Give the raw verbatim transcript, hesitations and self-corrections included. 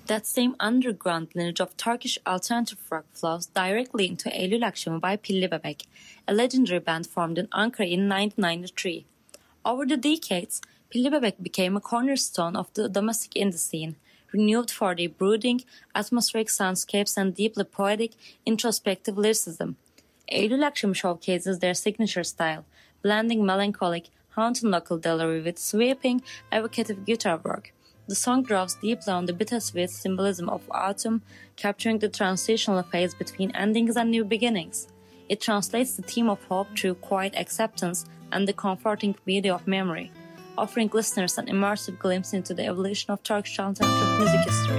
That same underground lineage of Turkish alternative rock flows directly into Eylül Akşamı by Pilli Bebek, a legendary band formed in Ankara in nineteen ninety-three. Over the decades, Pilli Bebek became a cornerstone of the domestic indie scene, renewed for their brooding, atmospheric soundscapes and deeply poetic, introspective lyricism. Eylül Akşamı showcases their signature style, blending melancholic, haunting local delivery with sweeping, evocative guitar work. The song draws deeply on the bittersweet symbolism of autumn, capturing the transitional phase between endings and new beginnings. It translates the theme of hope through quiet acceptance and the comforting beauty of memory, offering listeners an immersive glimpse into the evolution of Turkish alternative music history.